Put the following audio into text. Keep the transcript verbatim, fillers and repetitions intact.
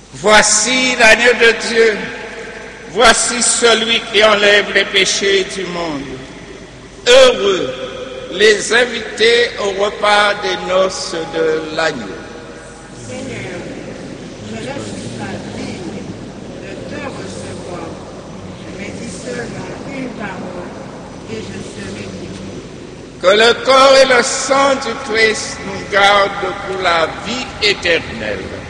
Voici l'agneau de Dieu, voici celui qui enlève les péchés du monde. Heureux les invités au repas des noces de l'agneau. Seigneur, je ne suis pas digne de te recevoir, mais dis seulement une parole et je serai guéri. Que le corps et le sang du Christ nous gardent pour la vie éternelle.